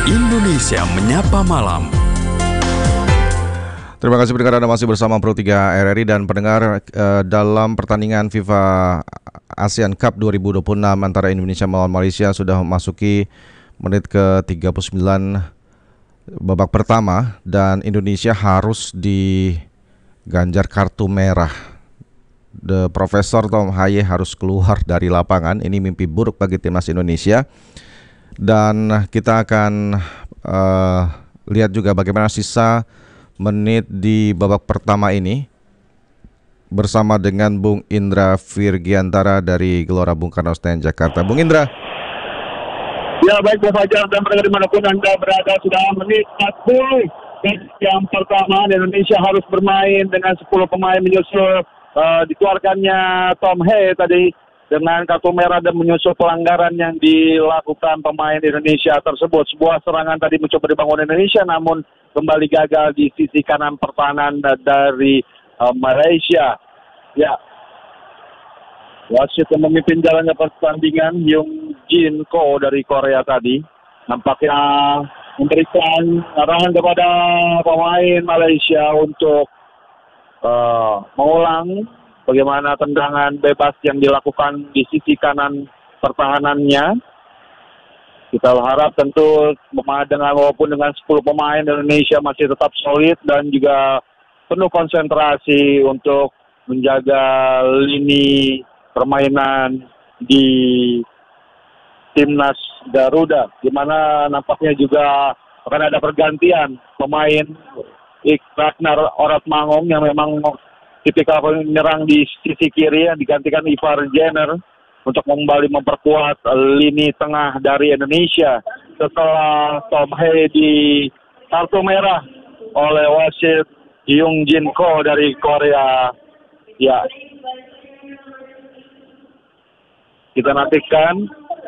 Indonesia Menyapa Malam. Terima kasih pendengar, Anda masih bersama Pro 3 RRI dan pendengar, dalam pertandingan FIFA ASEAN Cup 2026 antara Indonesia melawan Malaysia sudah memasuki menit ke-39 babak pertama dan Indonesia harus diganjar kartu merah. Profesor Tom Haye harus keluar dari lapangan. Ini mimpi buruk bagi timnas Indonesia. Dan kita akan lihat juga bagaimana sisa menit di babak pertama ini bersama dengan Bung Indra Virgiantara dari Gelora Bung Karno Senayan, Jakarta. Bung Indra. Ya, baik Bung Fajar dan pendengar dimanapun Anda berada, sudah menit 40 yang pertama Indonesia harus bermain dengan 10 pemain menyusul dikeluarkannya Tom Haye tadi dengan kartu merah dan menyusul pelanggaran yang dilakukan pemain Indonesia tersebut. Sebuah serangan tadi mencoba dibangun Indonesia namun kembali gagal di sisi kanan pertahanan dari Malaysia. Ya, wasit yang memimpin jalannya pertandingan Hyung Jin Ko dari Korea tadi nampaknya memberikan arahan kepada pemain Malaysia untuk mengulang bagaimana tendangan bebas yang dilakukan di sisi kanan pertahanannya. Kita berharap tentu walaupun dengan 10 pemain Indonesia masih tetap solid dan juga penuh konsentrasi untuk menjaga lini permainan di timnas Garuda, di mana nampaknya juga akan ada pergantian pemain. Ragnar Oratmangun yang memang tipikal penyerang di sisi kiri yang digantikan Ivar Jenner untuk kembali memperkuat lini tengah dari Indonesia setelah Tom Haye di kartu merah oleh wasit Hyung Jin Ko dari Korea. Ya, kita nantikan.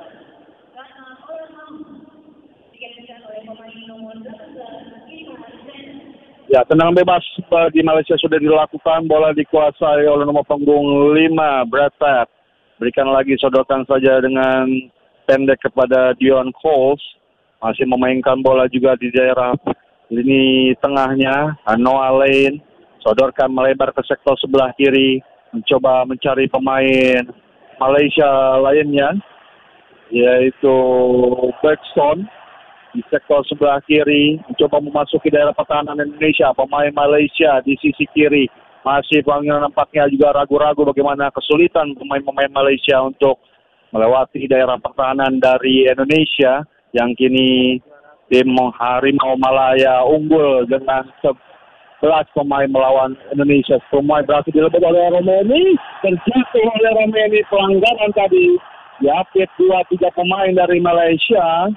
Ya, tendangan bebas bagi Malaysia sudah dilakukan. Bola dikuasai oleh nomor punggung 5, Brad Pitt. Berikan lagi, sodorkan saja dengan pendek kepada Dion Coles. Masih memainkan bola juga di daerah lini tengahnya. Noah Lane. Sodorkan melebar ke sektor sebelah kiri. Mencoba mencari pemain Malaysia lainnya, yaitu Beckson. Di sektor sebelah kiri, mencoba memasuki daerah pertahanan Indonesia. Pemain Malaysia di sisi kiri masih nampaknya juga ragu-ragu bagaimana kesulitan pemain-pemain Malaysia untuk melewati daerah pertahanan dari Indonesia yang kini tim Harimau Malaya unggul dengan 11 pemain melawan Indonesia. Pemain berhasil dilebur oleh Romeni, terjatuh oleh Romeni, pelanggaran tadi. Diapit 2-3 pemain dari Malaysia.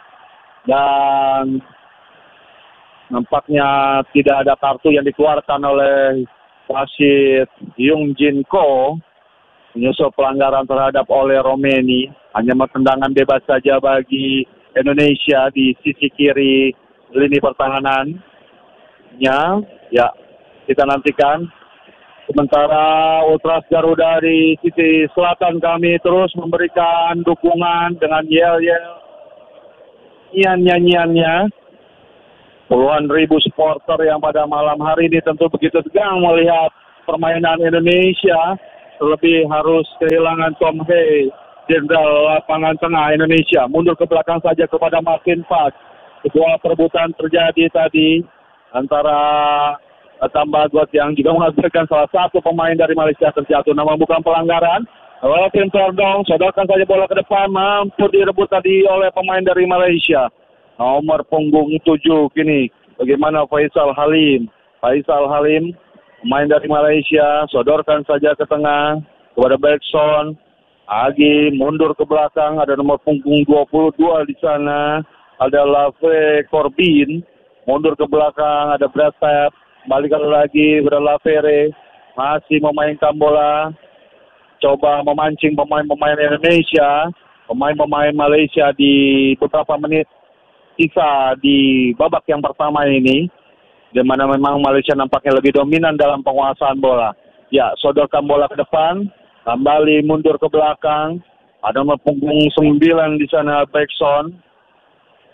Dan nampaknya tidak ada kartu yang dikeluarkan oleh wasit Hyung Jin Ko menyusul pelanggaran terhadap oleh Romeni. Hanya tendangan bebas saja bagi Indonesia di sisi kiri lini pertahanannya. Ya, kita nantikan. Sementara Ultras Garuda di sisi selatan kami terus memberikan dukungan dengan yel-yel nyanyiannya. Puluhan ribu supporter yang pada malam hari ini tentu begitu tegang melihat permainan Indonesia. Terlebih harus kehilangan Tom Haye, jenderal lapangan tengah Indonesia. Mundur ke belakang saja kepada Martin Park. Sebuah perebutan terjadi tadi antara Tambagot yang juga menghasilkan salah satu pemain dari Malaysia terjatuh. Namun bukan pelanggaran. Tim Tordong sodorkan saja bola ke depan, mampu direbut tadi oleh pemain dari Malaysia. Nomor punggung 7 kini. Bagaimana Faisal Halim? Faisal Halim, pemain dari Malaysia, sodorkan saja ke tengah kepada Beckson. Agi mundur ke belakang, ada nomor punggung 22 di sana. Ada Lave Corbin, mundur ke belakang, ada Brad Pitt. Balikan lagi kepada Lavere, masih memainkan bola. Coba memancing pemain-pemain Indonesia, pemain-pemain Malaysia di beberapa menit sisa di babak yang pertama ini, di mana memang Malaysia nampaknya lebih dominan dalam penguasaan bola. Ya, sodorkan bola ke depan, kembali mundur ke belakang, ada nomor punggung 9 di sana Beckson.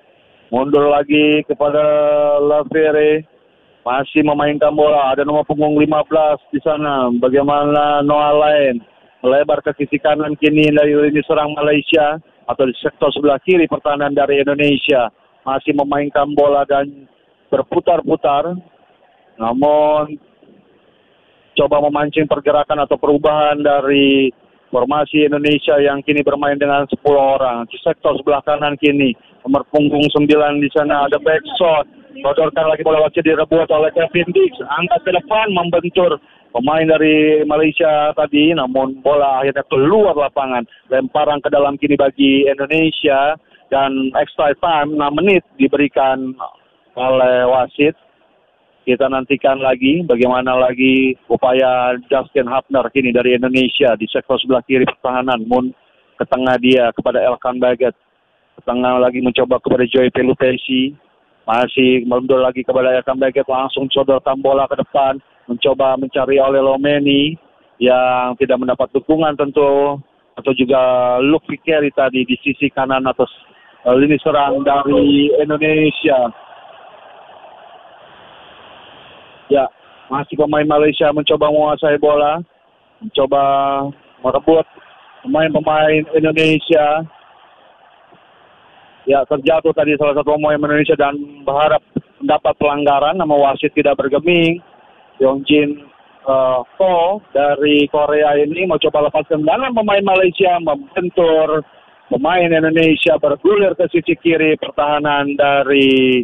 Mundur lagi kepada Lavere. Masih memainkan bola. Ada nomor punggung 15 di sana. Bagaimana Noah Lain melebar ke sisi kanan kini dari lini serang Malaysia atau di sektor sebelah kiri pertahanan dari Indonesia. Masih memainkan bola dan berputar-putar. Namun coba memancing pergerakan atau perubahan dari formasi Indonesia yang kini bermain dengan 10 orang. Di sektor sebelah kanan kini, nomor punggung 9 di sana ada back shot. Sodorkan lagi bola wasit direbut oleh Kevin Dix. Angkat ke depan membentur pemain dari Malaysia tadi. Namun bola akhirnya keluar lapangan. Lemparan ke dalam kini bagi Indonesia. Dan extra time 6 menit diberikan oleh wasit. Kita nantikan lagi bagaimana lagi upaya Justin Hapner kini dari Indonesia di sektor sebelah kiri pertahanan. Ke tengah dia kepada Elkan Baget. Ke tengah lagi mencoba kepada Joy Pelupesi. Masih mundur lagi kepada Elkan Baget. Langsung sodorkan bola ke depan. Mencoba mencari oleh Lomeni yang tidak mendapat dukungan tentu. Atau juga Luke Fikeri tadi di sisi kanan atas lini serang dari Indonesia. Ya, masih pemain Malaysia mencoba menguasai bola, mencoba merebut pemain-pemain Indonesia. Ya, terjatuh tadi salah satu pemain Indonesia dan berharap mendapat pelanggaran, namun wasit tidak bergeming. Yongjin Ko dari Korea ini mau coba lepas tendangan pemain Malaysia, membentur pemain Indonesia, bergulir ke sisi kiri pertahanan dari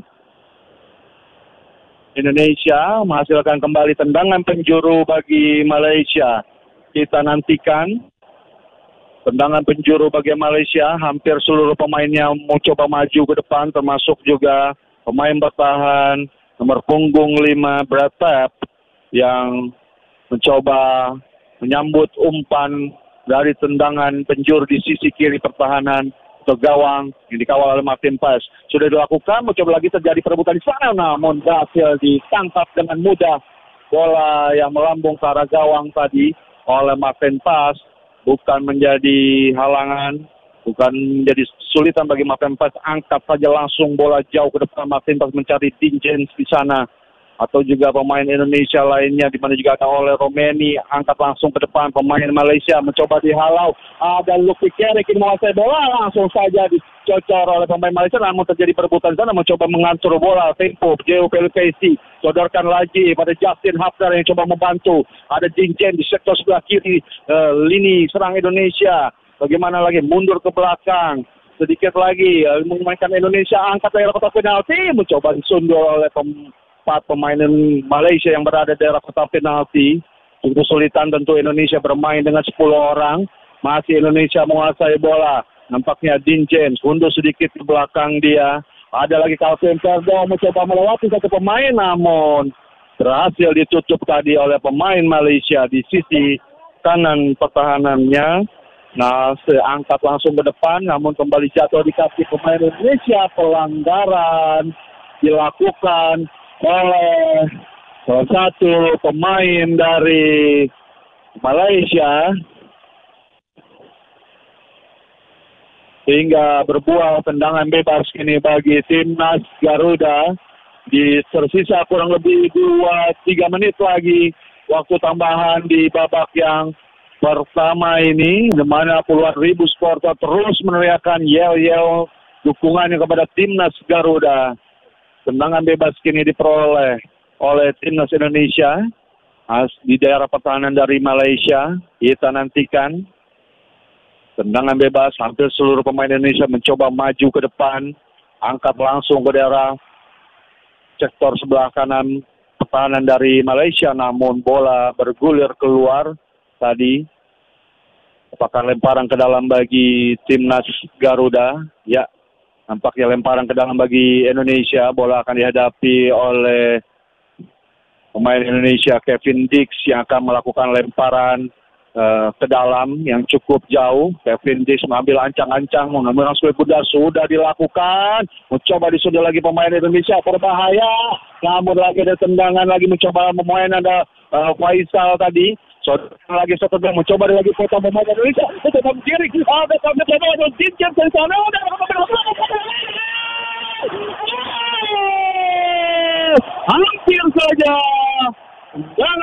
Indonesia, menghasilkan kembali tendangan penjuru bagi Malaysia. Kita nantikan tendangan penjuru bagi Malaysia. Hampir seluruh pemainnya mau coba maju ke depan, termasuk juga pemain bertahan nomor punggung 5 Brad Tapp yang mencoba menyambut umpan dari tendangan penjuru di sisi kiri pertahanan atau gawang yang dikawal oleh Martin Paes. Sudah dilakukan, mencoba lagi terjadi perebutan di sana, namun berhasil ditangkap dengan mudah. Bola yang melambung ke arah gawang tadi oleh Martin Paes bukan menjadi halangan, bukan menjadi kesulitan bagi Martin Paes. Angkat saja langsung bola jauh ke depan. Martin Paes mencari Dean James di sana. Atau juga pemain Indonesia lainnya, di mana juga ada oleh Romeni, angkat langsung ke depan. Pemain Malaysia mencoba dihalau. Ada Luke Fikeri kini menguasai bola, langsung saja dicocor oleh pemain Malaysia, namun terjadi perebutan di sana, mencoba mengatur bola. Tempo, Joe Pelupesi, sodorkan lagi pada Justin Hapner yang coba membantu. Ada Jinjen di sektor sebelah kiri, lini serang Indonesia. Bagaimana lagi, mundur ke belakang. Sedikit lagi, memainkan Indonesia, angkat dari kotak penalti, mencoba disundur oleh pemain Malaysia yang berada di daerah kotak penalti. Cukup kesulitan tentu Indonesia bermain dengan 10 orang. Masih Indonesia menguasai bola. Nampaknya Dean James mundur sedikit ke belakang dia. Ada lagi Calvin Perdo mencoba melewati satu pemain, namun berhasil ditutup tadi oleh pemain Malaysia di sisi kanan pertahanannya. Nah, seangkat langsung ke depan, namun kembali jatuh di kaki pemain Indonesia. Pelanggaran dilakukan oleh salah satu pemain dari Malaysia sehingga berbuah tendangan bebas kini bagi timnas Garuda. Di tersisa kurang lebih 2-3 menit lagi waktu tambahan di babak yang pertama ini, di mana puluhan ribu supporter terus meneriakan yel-yel dukungannya kepada timnas Garuda. Tendangan bebas kini diperoleh oleh timnas Indonesia di daerah pertahanan dari Malaysia. Kita nantikan tendangan bebas. Hampir seluruh pemain Indonesia mencoba maju ke depan, angkat langsung ke daerah sektor sebelah kanan pertahanan dari Malaysia, namun bola bergulir keluar tadi. Apakah lemparan ke dalam bagi timnas Garuda? Ya, nampaknya lemparan ke dalam bagi Indonesia. Bola akan dihadapi oleh pemain Indonesia Kevin Dix yang akan melakukan lemparan ke dalam yang cukup jauh. Kevin Dix mengambil ancang-ancang, mengambil langsung Buddha, sudah dilakukan. Mencoba disudah lagi pemain Indonesia, berbahaya. Namun lagi ada tendangan lagi, mencoba pemain ada Faisal tadi. Lagi satu dan mencoba lagi foto pemain Indonesia. Tetap kiri. Ada Jinjen dari sana.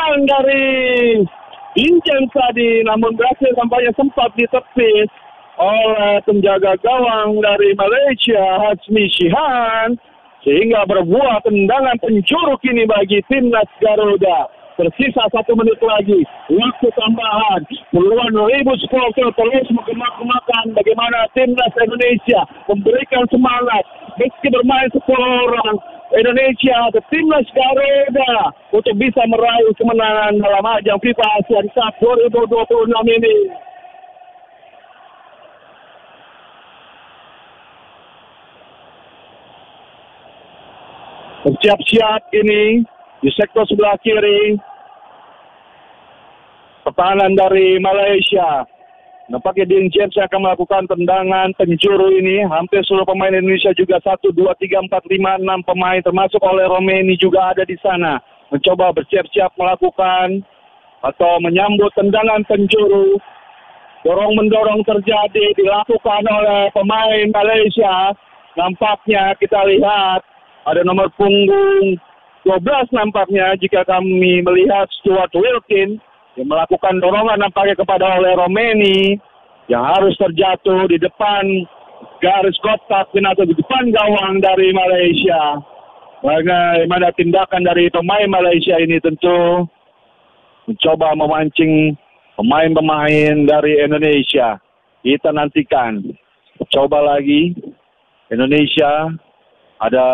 tendangan dari Dinjem tadi, namun berhasil tampaknya sempat ditepis oleh penjaga gawang dari Malaysia, Hazmi Shihan, sehingga berbuah tendangan penjuru kini bagi timnas Garuda. Tersisa 1 menit lagi, waktu tambahan. Puluhan ribu supporter terus menggemak-gemakan bagaimana timnas Indonesia memberikan semangat meski bermain 10 orang. Indonesia ke timnas Garuda untuk bisa meraih kemenangan dalam ajang FIFA Asian Cup 2026 ini. Bersiap-siap ini di sektor sebelah kiri. Pertahanan dari Malaysia. Nampaknya Dean James akan melakukan tendangan penjuru ini. Hampir seluruh pemain Indonesia juga 1, 2, 3, 4, 5, 6 pemain termasuk oleh Romeni juga ada di sana. Mencoba bersiap-siap melakukan atau menyambut tendangan penjuru. Dorong-mendorong terjadi dilakukan oleh pemain Malaysia. Nampaknya kita lihat ada nomor punggung 12 nampaknya jika kami melihat Stuart Wilkin yang melakukan dorongan nampaknya kepada oleh Romeni yang harus terjatuh di depan garis kotak atau di depan gawang dari Malaysia. Bagaimana tindakan dari pemain Malaysia ini tentu mencoba memancing pemain-pemain dari Indonesia. Kita nantikan. Coba lagi Indonesia ada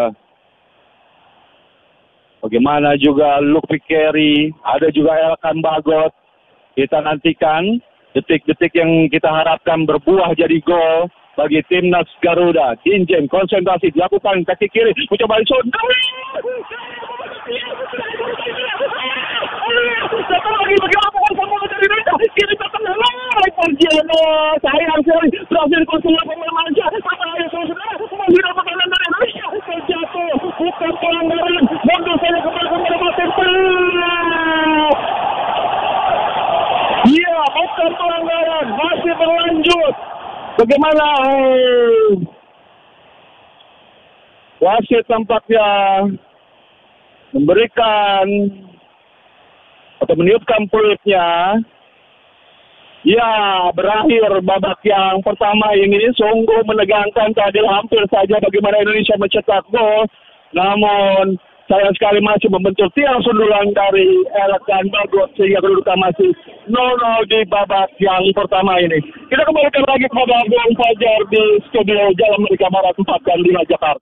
bagaimana juga Luke Pikeri, ada juga Elkan Bagot. Kita nantikan detik-detik yang kita harapkan berbuah jadi gol bagi timnas Garuda. Dinjem konsentrasi dilakukan kaki kiri, mencoba shot. Satu lagi bagaimana pemain dari Indonesia kiri tertengah Parjiano. Sayang sekali berhasil konsentrasi pemain Malaysia. Tidak makanan dari Indonesia terjatuh, bukan pelanggaran. Mundur saya kepada tempat. Iya, bukan pelanggaran, masih berlanjut. Bagaimana wasit tampaknya memberikan atau meniupkan peluitnya. Ya, berakhir babak yang pertama ini sungguh menegangkan tadi, hampir saja bagaimana Indonesia mencetak gol. Namun sayang sekali masih membentur tiang sundulan dari Elkan Bagot sehingga kedudukan masih 0-0 di babak yang pertama ini. Kita kembalikan lagi kepada Abdul Fajar di studio Jalan Merdeka Barat 4 dan 5 Jakarta.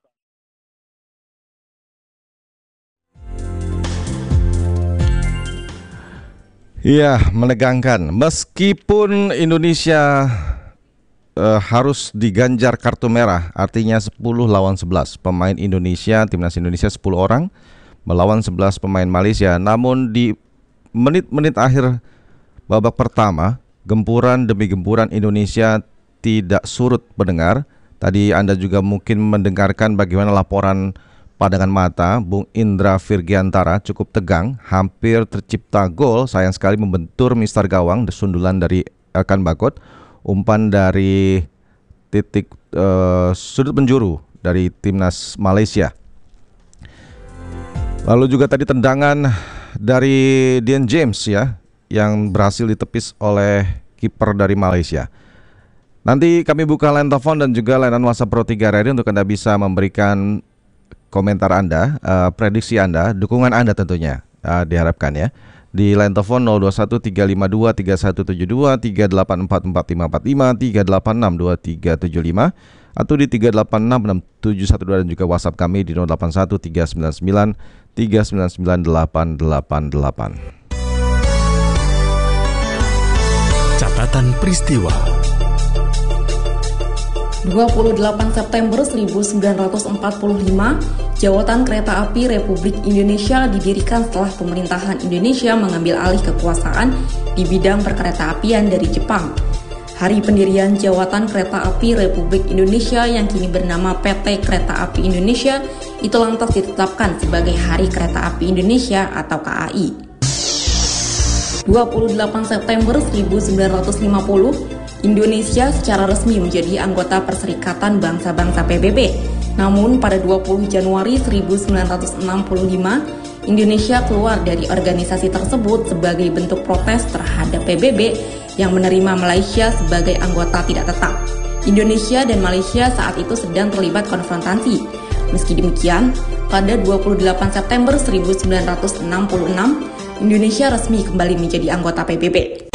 Iya, menegangkan. Meskipun Indonesia harus diganjar kartu merah, artinya 10 lawan 11. Pemain Indonesia, timnas Indonesia 10 orang melawan 11 pemain Malaysia. Namun di menit-menit akhir babak pertama, gempuran demi gempuran Indonesia tidak surut mendengar. Tadi Anda juga mungkin mendengarkan bagaimana laporan pandangan mata Bung Indra Virgiantara, cukup tegang, hampir tercipta gol, sayang sekali membentur mister gawang, sundulan dari Elkan Bagot, umpan dari titik sudut penjuru dari timnas Malaysia. Lalu juga tadi tendangan dari Dean James ya, yang berhasil ditepis oleh kiper dari Malaysia. Nanti kami buka line telepon dan juga layanan WhatsApp Pro 3 Radio untuk Anda bisa memberikan komentar Anda, prediksi Anda, dukungan Anda tentunya diharapkan ya. Di line telepon 021 352 3172 3844545 3862375 atau di 3866712 dan juga WhatsApp kami di 081 399 399888. Catatan peristiwa 28 September 1945, Jawatan Kereta Api Republik Indonesia didirikan setelah pemerintahan Indonesia mengambil alih kekuasaan di bidang perkeretaapian dari Jepang. Hari pendirian Jawatan Kereta Api Republik Indonesia yang kini bernama PT Kereta Api Indonesia itu lantas ditetapkan sebagai Hari Kereta Api Indonesia atau KAI. 28 September 1950, Indonesia secara resmi menjadi anggota Perserikatan Bangsa-Bangsa PBB. Namun pada 20 Januari 1965, Indonesia keluar dari organisasi tersebut sebagai bentuk protes terhadap PBB yang menerima Malaysia sebagai anggota tidak tetap. Indonesia dan Malaysia saat itu sedang terlibat konfrontasi. Meski demikian, pada 28 September 1966, Indonesia resmi kembali menjadi anggota PBB.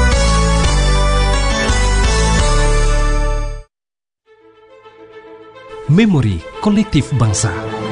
Memori kolektif bangsa.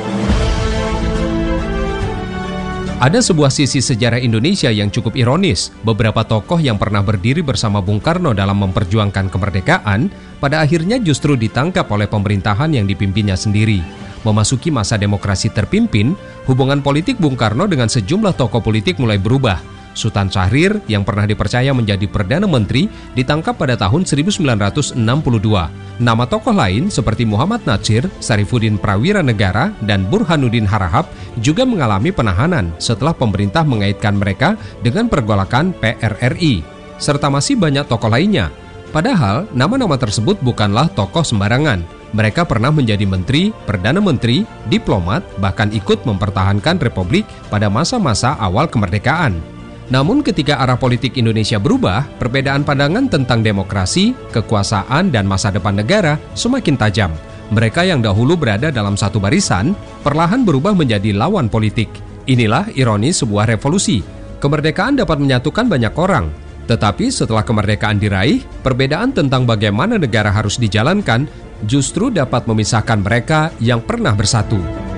Ada sebuah sisi sejarah Indonesia yang cukup ironis. Beberapa tokoh yang pernah berdiri bersama Bung Karno dalam memperjuangkan kemerdekaan, pada akhirnya justru ditangkap oleh pemerintahan yang dipimpinnya sendiri. Memasuki masa demokrasi terpimpin, hubungan politik Bung Karno dengan sejumlah tokoh politik mulai berubah. Sultan Syahrir yang pernah dipercaya menjadi Perdana Menteri ditangkap pada tahun 1962. Nama tokoh lain seperti Muhammad Natsir, Sarifuddin Prawira Negara, dan Burhanuddin Harahap juga mengalami penahanan setelah pemerintah mengaitkan mereka dengan pergolakan PRRI. Serta masih banyak tokoh lainnya. Padahal nama-nama tersebut bukanlah tokoh sembarangan. Mereka pernah menjadi menteri, perdana menteri, diplomat, bahkan ikut mempertahankan republik pada masa-masa awal kemerdekaan. Namun ketika arah politik Indonesia berubah, perbedaan pandangan tentang demokrasi, kekuasaan, dan masa depan negara semakin tajam. Mereka yang dahulu berada dalam satu barisan, perlahan berubah menjadi lawan politik. Inilah ironi sebuah revolusi. Kemerdekaan dapat menyatukan banyak orang. Tetapi setelah kemerdekaan diraih, perbedaan tentang bagaimana negara harus dijalankan justru dapat memisahkan mereka yang pernah bersatu.